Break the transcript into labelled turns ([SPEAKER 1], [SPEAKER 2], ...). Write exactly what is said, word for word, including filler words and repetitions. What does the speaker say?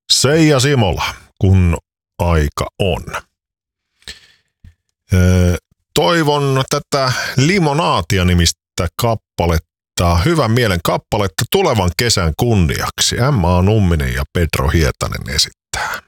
[SPEAKER 1] Seija Simola, kun aika on. Toivon tätä Limonaatia nimistä kappaletta, hyvän mielen kappaletta tulevan kesän kunniaksi. Emma Numminen ja Pedro Hietanen esittää.